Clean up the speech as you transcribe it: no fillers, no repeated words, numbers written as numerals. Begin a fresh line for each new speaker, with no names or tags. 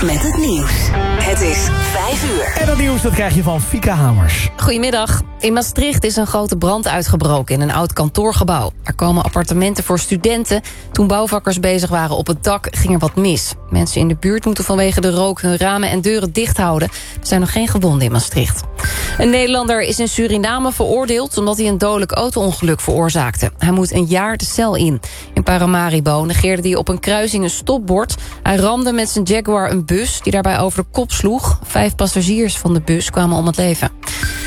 met het nieuws. Het is 5 uur.
En dat nieuws dat krijg je van Fieke Hamers.
Goedemiddag. In Maastricht is een grote brand uitgebroken in een oud kantoorgebouw. Er komen appartementen voor studenten. Toen bouwvakkers bezig waren op het dak ging er wat mis. Mensen in de buurt moeten vanwege de rook hun ramen en deuren dicht houden. Er zijn nog geen gewonden in Maastricht. Een Nederlander is in Suriname veroordeeld omdat hij een dodelijk auto-ongeluk veroorzaakte. Hij moet een jaar de cel in. In Paramaribo negeerde hij op een kruising een stopbord. Hij ramde met zijn Jaguar een bus die daarbij over de kop sloeg. 5 passagiers van de bus kwamen om het leven.